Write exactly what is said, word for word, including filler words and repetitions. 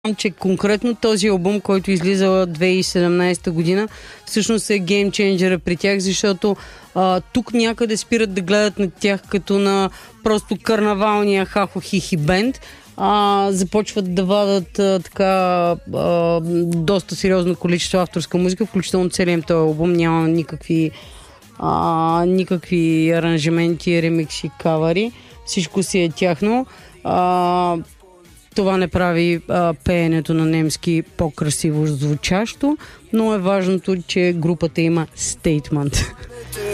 че конкретно този албум, който излиза две хиляди и седемнадесета година, всъщност е геймченджера при тях, защото а, тук някъде спират да гледат на тях като на просто карнавалния хахо-хихи бенд, а, започват да вадат а, така а, доста сериозно количество авторска музика, включително целият този албум няма никакви а, никакви аранжименти, ремикси, кавари, всичко си е тяхно. А, Това не прави а, пеенето на немски по-красиво звучащо, но е важното, че групата има стейтмент.